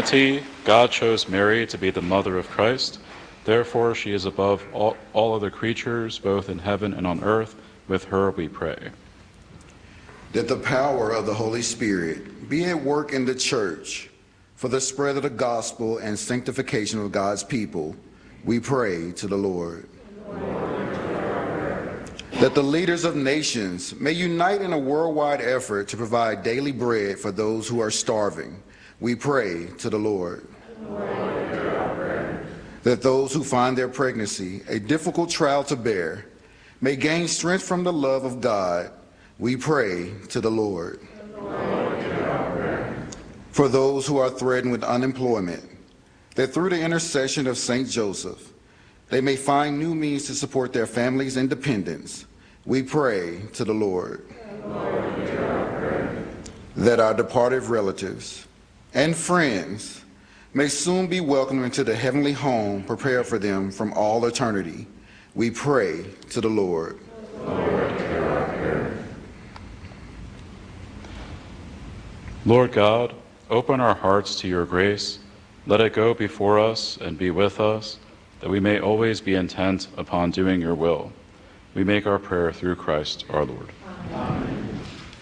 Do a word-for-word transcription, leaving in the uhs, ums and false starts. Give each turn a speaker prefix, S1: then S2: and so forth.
S1: Trinity, God chose Mary to be the mother of Christ. Therefore, she is above all, all other creatures, both in heaven and on earth. With her we pray.
S2: That the power of the Holy Spirit be at work in the church for the spread of the gospel and sanctification of God's people, we pray to the Lord. That the leaders of nations may unite in a worldwide effort to provide daily bread for those who are starving, we pray to the Lord. That those who find their pregnancy a difficult trial to bear may gain strength from the love of God, we pray to the Lord. For those who are threatened with unemployment, that through the intercession of Saint Joseph, they may find new means to support their families' independence, we pray to the Lord. That our departed relatives and friends may soon be welcomed into the heavenly home prepared for them from all eternity, we pray to the Lord.
S1: Lord God, open our hearts to your grace. Let it go before us and be with us, that we may always be intent upon doing your will. We make our prayer through Christ our Lord.